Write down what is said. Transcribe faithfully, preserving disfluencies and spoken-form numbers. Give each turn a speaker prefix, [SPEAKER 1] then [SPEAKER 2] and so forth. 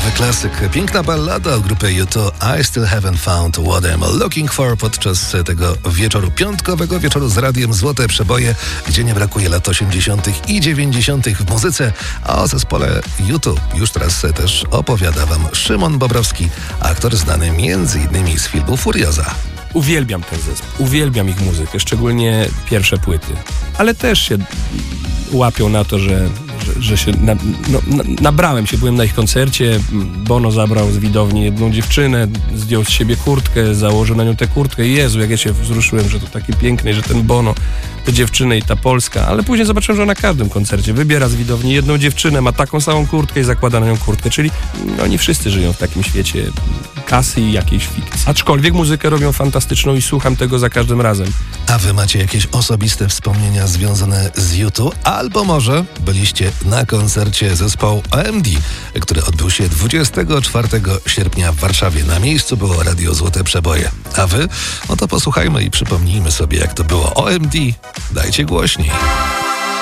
[SPEAKER 1] Nowy klasyk, piękna ballada grupy U dwa I Still Haven't Found What I'm Looking For podczas tego wieczoru, piątkowego wieczoru z radiem Złote Przeboje, gdzie nie brakuje lat osiemdziesiątych i dziewięćdziesiątych w muzyce, a o zespole U dwa już teraz też opowiada wam Szymon Bobrowski, aktor znany między innymi z filmu Furioza.
[SPEAKER 2] Uwielbiam ten zespół, uwielbiam ich muzykę, szczególnie pierwsze płyty, ale też się łapią na to, że, że, że się na, no, na, nabrałem się, byłem na ich koncercie, Bono zabrał z widowni jedną dziewczynę, zdjął z siebie kurtkę, założył na nią tę kurtkę i Jezu, jak ja się wzruszyłem, że to takie piękne, że ten Bono, te dziewczyny i ta Polska, ale później zobaczyłem, że na każdym koncercie wybiera z widowni jedną dziewczynę, ma taką samą kurtkę i zakłada na nią kurtkę, czyli no, oni wszyscy żyją w takim świecie kasy i jakiejś fikcji. Aczkolwiek muzykę robią fantastyczną i słucham tego za każdym razem.
[SPEAKER 1] A wy macie jakieś osobiste wspomnienia związane z U dwa? Albo może byliście na koncercie zespołu O M D, który odbył się dwudziestego czwartego sierpnia w Warszawie. Na miejscu było Radio Złote Przeboje. A wy? No to posłuchajmy i przypomnijmy sobie, jak to było. O M D, dajcie głośniej.